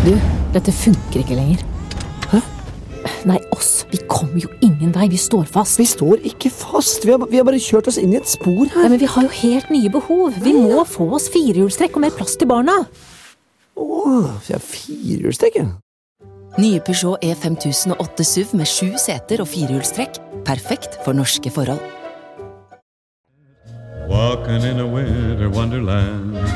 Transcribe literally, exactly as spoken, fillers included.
Du, dette funker ikke lenger. Hæ? Nei, oss. Vi kommer jo ingen vei. Vi står fast. Vi står ikke fast. Vi har, vi har bare kjørt oss inn i et spor her. Nei, men vi har jo helt nye behov. Vi må få oss firehjulstrekk og mer plass til barna. Åh, vi har firehjulstrekk, ja. Nye Peugeot E fem tusen og åtte S U V med sju seter og firehjulstrekk. Perfekt for norske forhold. Walking in a winter wonderland.